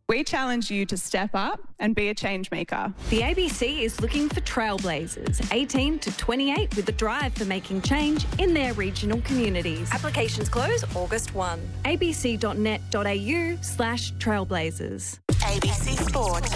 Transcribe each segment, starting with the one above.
We challenge you to step up and be a change maker. The ABC is looking for trailblazers, 18 to 28, with a drive for making change in their regional communities. Applications close August 1. abc.net.au/trailblazers. ABC Sport.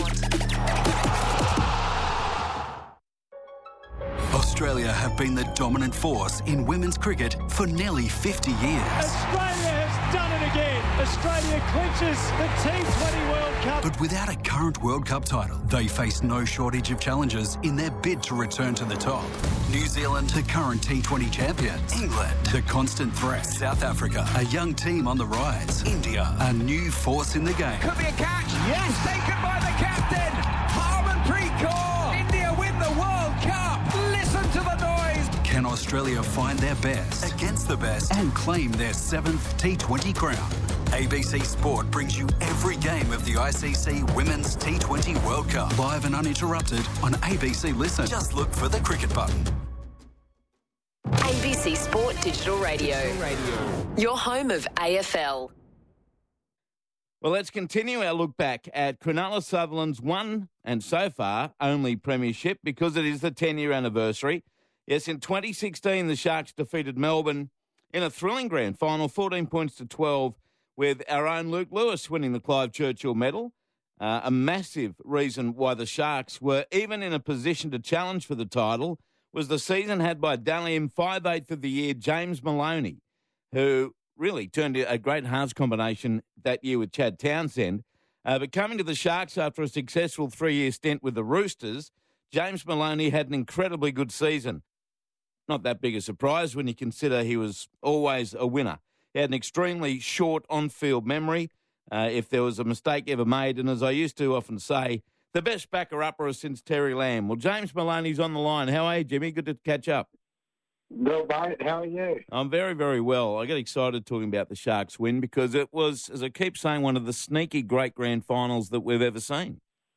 Australia have been the dominant force in women's cricket for nearly 50 years. Australia has done it again. Australia clinches the T20 World Cup. But without a current World Cup title, they face no shortage of challenges in their bid to return to the top. New Zealand, the current T20 champions. England, the constant threat. South Africa, a young team on the rise. India, a new force in the game. Could be a catch. Yes, taken by the captain. Harmanpreet Kaur. India win the World Cup. Listen to the noise. Can Australia find their best against the best and claim their 7th T20 crown? ABC Sport brings you every game of the ICC Women's T20 World Cup, live and uninterrupted on ABC Listen. Just look for the cricket button. ABC Sport Digital Radio. Your home of AFL. Well, let's continue our look back at Cronulla Sutherland's one, and so far, only premiership, because it is the 10-year anniversary. Yes, in 2016, the Sharks defeated Melbourne in a thrilling grand final, 14 points to 12, with our own Luke Lewis winning the Clive Churchill medal. A massive reason why the Sharks were even in a position to challenge for the title was the season had by Dalian 5/8 of the year, James Maloney, who really turned a great halves combination that year with Chad Townsend. But coming to the Sharks after a successful 3-year stint with the Roosters, James Maloney had an incredibly good season. Not that big a surprise when you consider he was always a winner. He had an extremely short on-field memory if there was a mistake ever made. And as I used to often say, the best backer-upper since Terry Lamb. Well, James Maloney's on the line. How are you, Jimmy? Good to catch up. Well, mate, how are you? I'm very, very well. I get excited talking about the Sharks win because it was, as I keep saying, one of the sneaky great grand finals that we've ever seen.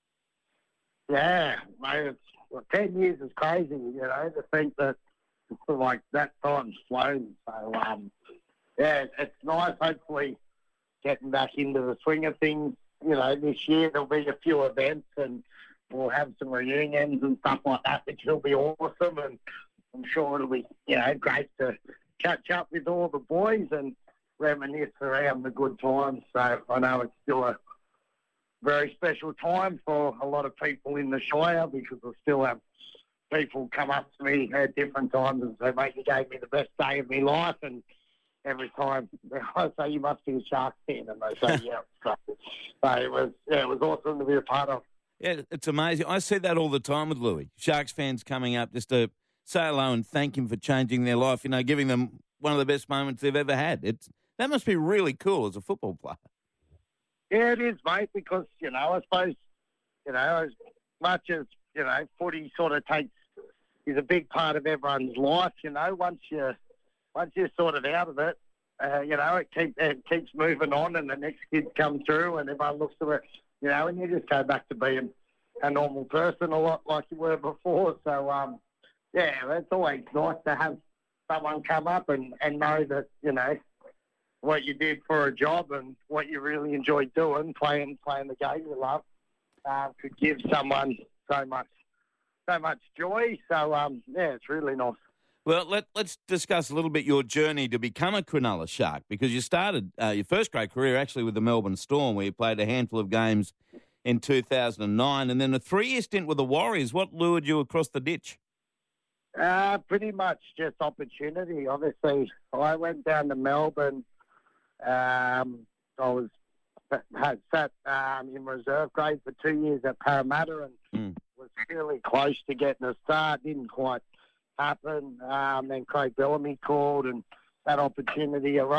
Yeah, mate, 10 years is crazy, to think that, like, that time's flown. So, yeah, it's nice, hopefully, getting back into the swing of things. This year there'll be a few events and we'll have some reunions and stuff like that, which will be awesome. And I'm sure it'll be, great to catch up with all the boys and reminisce around the good times. So I know it's still a very special time for a lot of people in the Shire because I still have people come up to me at different times and say, mate, you gave me the best day of my life. And every time I say, you must be a Sharks fan. And they say, yeah. So it was awesome to be a part of. Yeah, it's amazing. I see that all the time with Louis. Sharks fans coming up just to say hello and thank him for changing their life, giving them one of the best moments they've ever had. That must be really cool as a football player. Yeah, it is, mate, because, I suppose, as much as, footy sort of is a big part of everyone's life, once you're sort of out of it, it keeps moving on and the next kids come through and everyone looks at it, and you just go back to being a normal person a lot like you were before. So, yeah, it's always nice to have someone come up and know that, what you did for a job and what you really enjoyed doing, playing the game you love, could give someone so much joy. So, yeah, it's really nice. Well, let's discuss a little bit your journey to become a Cronulla Shark, because you started your first great career actually with the Melbourne Storm, where you played a handful of games in 2009, and then a 3-year stint with the Warriors. What lured you across the ditch? Pretty much just opportunity. Obviously, I went down to Melbourne. I had sat in reserve grade for 2 years at Parramatta and was fairly close to getting a start. Didn't quite happen. Then Craig Bellamy called and that opportunity arose.